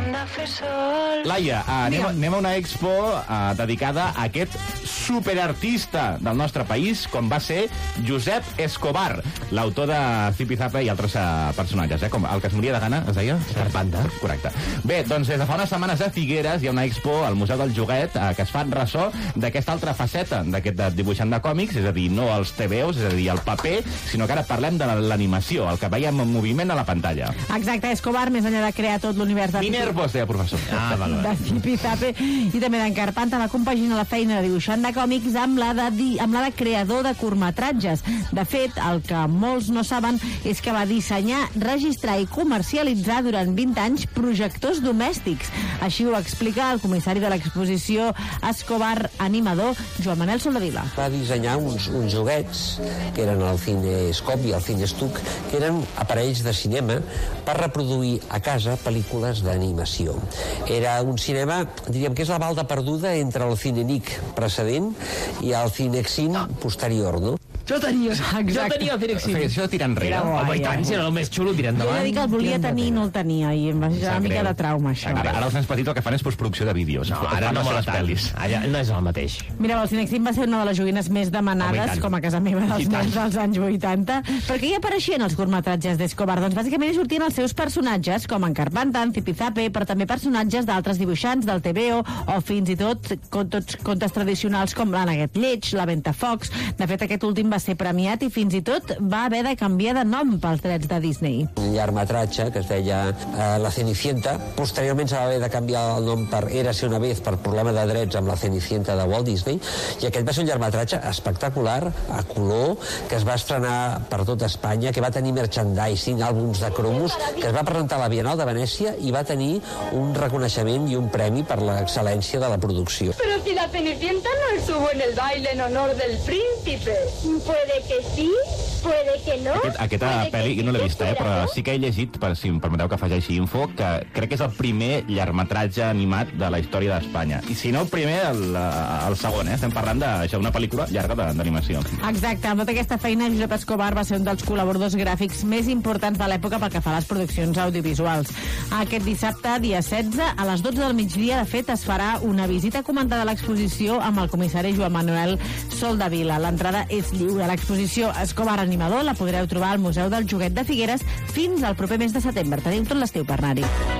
Laia, anem a una expo dedicada a aquest superartista del nostre país, com va ser Josep Escobar, l'autor de Zipizape i altres personatges, com el que es moria de gana, es deia? Carpanta. Correcte. Bé, doncs des de fa unes setmanes a Figueres hi ha una expo al Museu del Joguet que es fa ressò d'aquesta altra faceta d'aquest dibuixant de còmics, és a dir, no els TVOs, és a dir, el paper, sinó que ara parlem de l'animació, el que veiem en moviment a la pantalla. Exacte, Escobar, més enllà de crear tot l'univers de Minervos, deia professor. de Zipizape i també d'en Carpanta, va compaginar la feina de dibuixant de còmics amb la de creador de curtmetratges. De fet, el que molts no saben és que va dissenyar, registrar i comercialitzar durant 20 anys projectors domèstics. Així ho explica el comissari de l'exposició Escobar animador, Joan Manel Soldevila. Va dissenyar uns joguets que eren el Cinescope i el Cinestuc, que eren aparells de cinema per reproduir a casa pel·lícules d'animació. Era un cinema, diríem que és la balda perduda entre el Cinenic precedent i el Cinexin posterior, no? Jo tenia el Cinexin. Això de tirar enrere. Home, i tant, si era el més xulo, tirar Jo endavant. he de dir que el volia tenir i no el tenia, i em va generar una mica de trauma, això. Ara els nens petits el que fan és postproducció de vídeos. No, ara no mola tant. Allà no és el mateix. Mira, el Cinexin va ser una de les joguines més demanades, com a casa meva, dels nens dels anys 80. Perquè hi apareixien els curtmetratges d'Escobar? Doncs bàsicament hi sortien els seus personatges, com en Carpanta, en Zipizape, però també personatges d'altres dibuixants del TVO, o fins i tot contes tradicionals com la Neguet Lleig, la Ventafocs. De fet, aquest últim va ser premiat i fins i tot va haver de canviar de nom pels drets de Disney. Un llargmetratge que es deia La Cenicienta. Posteriorment s'ha haver de canviar el nom per Érase una vez per problema de drets amb La Cenicienta de Walt Disney, i aquest va ser un llargmetratge espectacular, a color, que es va estrenar per tot Espanya, que va tenir merchandising, àlbums de cromos, que es va presentar a la Bienal de Venècia i va tenir un reconeixement i un premi per l'excel·lència de la producció. Pero si la Cenicienta no estuvo en el baile en honor del príncipe. Puede que sí, puede que no. Aquesta pel·li, jo no l'he vista, però sí que he llegit, si em permeteu que afegeixi info, que crec que és el primer llargmetratge animat de la història d'Espanya. I si no el primer, el segon, Estem parlant d'una pel·lícula llarga d'animació. Exacte, amb tota aquesta feina, Josep Escobar va ser un dels col·laboradors gràfics més importants de l'època pel que fa a les produccions audiovisuals. Aquest dissabte, dia 16, a les 12 del migdia, de fet, es farà una visita comentada a l'exposició amb el comissari Joan Manuel Soldevila. L'entrada és lliure. L'exposició Escobar animador la podreu trobar al Museu del Joguet de Figueres fins al proper mes de setembre. Teniu tot l'estiu per anar-hi.